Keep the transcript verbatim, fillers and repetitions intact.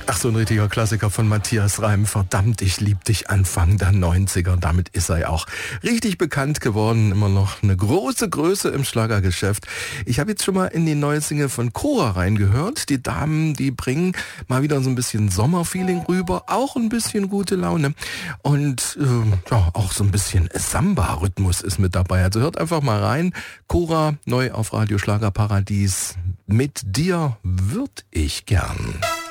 Ach, so ein richtiger Klassiker von Matthias Reim. Verdammt, ich lieb dich, Anfang der neunziger. Damit ist er ja auch richtig bekannt geworden. Immer noch eine große Größe im Schlagergeschäft. Ich habe jetzt schon mal in die neue Single von Cora reingehört. Die Damen, die bringen mal wieder so ein bisschen Sommerfeeling rüber. Auch ein bisschen gute Laune. Und äh, ja, auch so ein bisschen Samba-Rhythmus ist mit dabei. Also hört einfach mal rein. Cora, neu auf Radio Schlagerparadies. Mit dir würd ich gern.